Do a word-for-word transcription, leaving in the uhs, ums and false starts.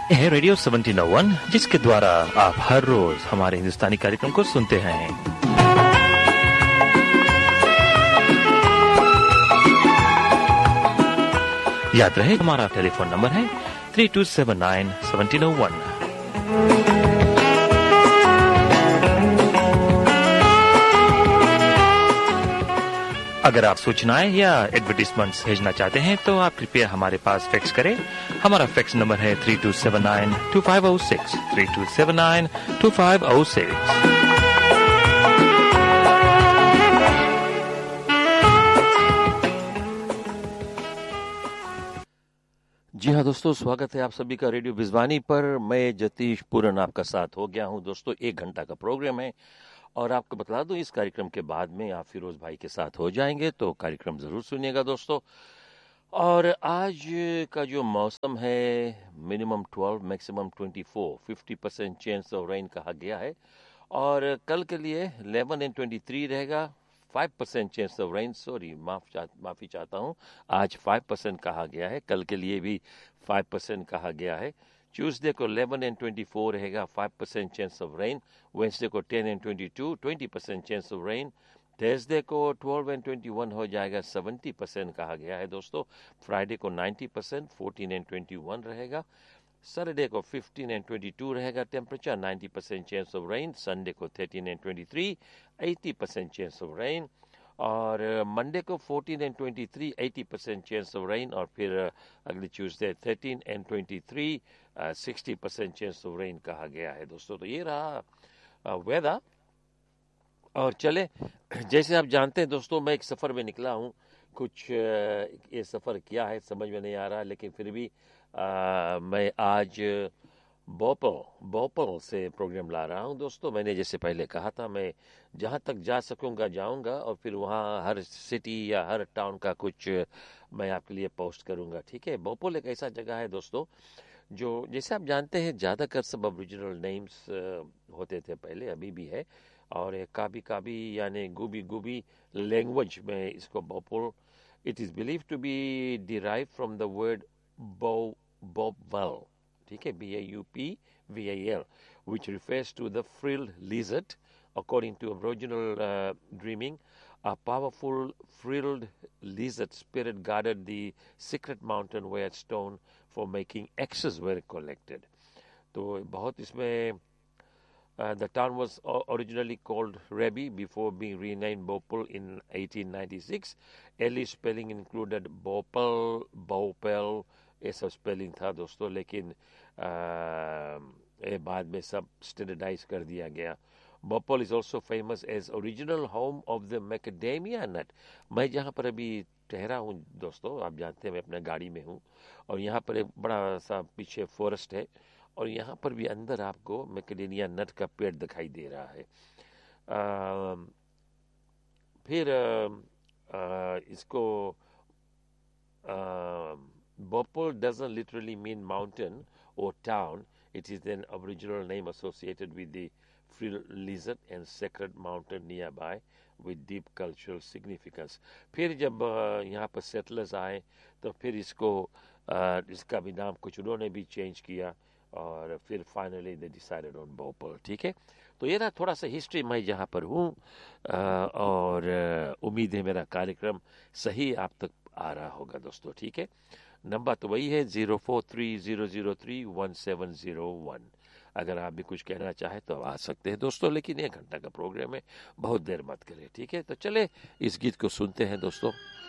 है radio seventeen ओ one, जिसके द्वारा आप हर रोज हमारे हिंदुस्तानी कार्यक्रम को सुनते हैं। याद रहे, हमारा टेलीफोन नंबर है three to seven nine seventeen O one. अगर आप सूचनाएं या एडवर्टाइजमेंट्स भेजना चाहते हैं तो आप कृपया हमारे पास फैक्स करें। हमारा फैक्स नंबर है three to seven nine to five O six, three to seven nine to five O six. जी हाँ दोस्तों, स्वागत है आप सभी का रेडियो बिजवानी पर। मैं जतीश पूरन आपका साथ हो गया हूँ दोस्तों। एक घंटा का प्रोग्राम है और आपको बता दूं, इस कार्यक्रम के बाद में आप फिरोज भाई के साथ हो जाएंगे, तो कार्यक्रम जरूर सुनिएगा दोस्तों। और आज का जो मौसम है, minimum twelve, maximum twenty four, fifty percent chance of rain कहा गया है। और कल के लिए इलेवन एंड ट्वेंटी थ्री रहेगा, five percent chance of rain. Sorry, माफ चा, माफी चाहता हूँ, आज फाइव परसेंट कहा गया है, कल के लिए भी फाइव परसेंट कहा गया है। ट्यूसडे को इलेवन एंड ट्वेंटी फोर रहेगा, five percent chance of rain. Wednesday को ten and twenty two, twenty percent chance of rain. Thursday को ट्वेल्व एंड ट्वेंटी वन हो जाएगा, सेवेंटी परसेंट कहा गया है दोस्तों। फ्राइडे को ninety percent, fourteen and twenty one रहेगा। सैटरडे को फिफ्टीन एंड ट्वेंटी टू रहेगा temperature, ninety percent chance of rain. Sunday को thirteen and twenty three, eighty percent chance of rain. और मंडे को fourteen and twenty three, eighty percent chance of rain. और फिर अगले Tuesday thirteen and twenty three, sixty percent chance of rain कहा गया है दोस्तों। तो ये रहा वेदर। और चले, जैसे आप जानते हैं दोस्तों, मैं एक सफ़र में निकला हूँ। कुछ uh, ये सफ़र क्या है समझ में नहीं आ रहा, लेकिन फिर भी uh, मैं आज भोपाल भोपाल से प्रोग्राम ला रहा हूँ दोस्तों। मैंने जैसे पहले कहा था, मैं जहाँ तक जा सकूँगा जाऊँगा, और फिर वहाँ हर सिटी या हर टाउन का कुछ मैं आपके लिए पोस्ट करूँगा, ठीक है। भोपाल एक ऐसा जगह है दोस्तों, जो जैसे आप जानते हैं ज़्यादातर सब ओरिजिनल नेम्स होते थे पहले, अभी भी है। और काबी काबी यानी गुबी गुबी लैंग्वेज में इसको Bhopal, it is believe to be derive from the word बो बोपवल, ठीक है, B A U P V A L, which refers to the frilled lizard. According to Aboriginal uh, dreaming, a powerful frilled lizard spirit guarded the secret mountain where stone for making axes were collected. तो बहुत इसमें uh, the town was originally called Rebi before being renamed Bhopal in eighteen ninety-six. Early spelling included Bhopal, Bhopal, ये सब spelling था दोस्तों, लेकिन ये बाद में सब स्टैंडर्डाइज कर दिया गया। Bhopal is also famous as original home of the macadamia नट। मैं जहाँ पर अभी ठहरा हूँ दोस्तों, आप जानते हैं मैं अपने गाड़ी में हूँ, और यहाँ पर एक बड़ा सा पीछे फॉरेस्ट है, और यहाँ पर भी अंदर आपको मैकेडेमिया नट का पेड़ दिखाई दे रहा है। आ, फिर आ, आ, इसको आ, Bhopal doesn't literally mean mountain or town. It is an Aboriginal name associated with the frilled lizard and sacred mountain nearby with deep cultural significance. फिर जब यहाँ पर settlers आए तो फिर इसको इसका भी नाम कुछ उन्होंने भी चेंज किया, और फिर finally they decided on Bhopal, ठीक है। तो ये ना थोड़ा सा हिस्ट्री मैं जहाँ पर हूँ, और उम्मीद है मेरा कार्यक्रम सही आप तक आ रहा होगा दोस्तों, ठीक है। नंबर तो वही है zero four three zero zero three one seven zero one. अगर आप भी कुछ कहना चाहे तो आ सकते हैं दोस्तों, लेकिन एक घंटा का प्रोग्राम है, बहुत देर मत करें, ठीक है। तो चले इस गीत को सुनते हैं दोस्तों।